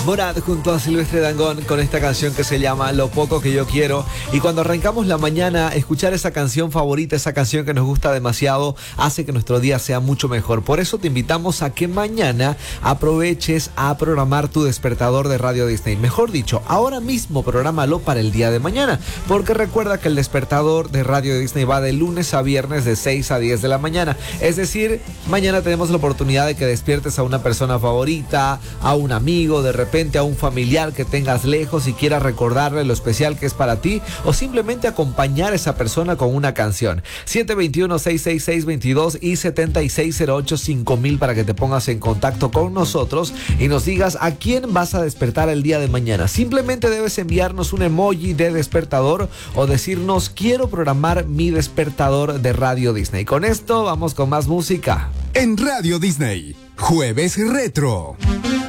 Borat junto a Silvestre Dangond con esta canción que se llama Lo Poco Que Yo Quiero. Y cuando arrancamos la mañana, escuchar esa canción favorita, esa canción que nos gusta demasiado, hace que nuestro día sea mucho mejor. Por eso te invitamos a que mañana aproveches a programar tu despertador de Radio Disney. Mejor dicho, ahora mismo prográmalo para el día de mañana, porque recuerda que el despertador de Radio Disney va de lunes a viernes de 6 a 10 de la mañana. Es decir, mañana tenemos la oportunidad de que despiertes a una persona favorita, a un amigo, de repente a un familiar que tengas lejos y quieras recordarle lo especial que es para ti, o simplemente acompañar a esa persona con una canción. 721-666-22 y 7608-5000 para que te pongas en contacto con nosotros y nos digas a quién vas a despertar el día de mañana. Simplemente debes enviarnos un emoji de despertador o decirnos: quiero programar mi despertador de Radio Disney. Con esto vamos con más música. En Radio Disney, Jueves Retro.